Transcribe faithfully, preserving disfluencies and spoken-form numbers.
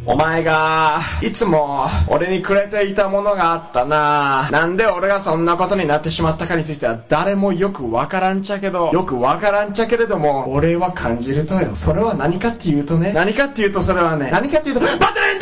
お前がいつも俺にくれていたものがあったな。なんで俺がそんなことになってしまったかについては誰もよくわからんちゃけどよくわからんちゃけれども俺は感じるとよ。それは何かっていうとね何かっていうとそれはね何かっていうとバトル